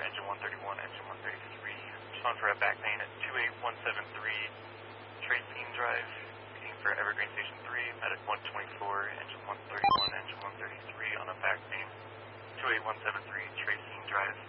engine 131, engine 133. Respond for a back main at 28173 Tracine Drive. Waiting for Evergreen Station 3, medic 124, engine 131, engine 133 on a back main. 28173 Tracine Drive.